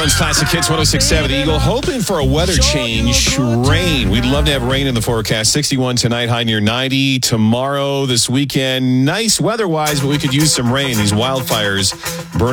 Portland's Classic Hits 106.7 Eagle. Hoping for a weather change. Rain. We'd love to have rain in the forecast. 61 tonight, high near 90. Tomorrow, this weekend, nice weather-wise, but we could use some rain. These wildfires burning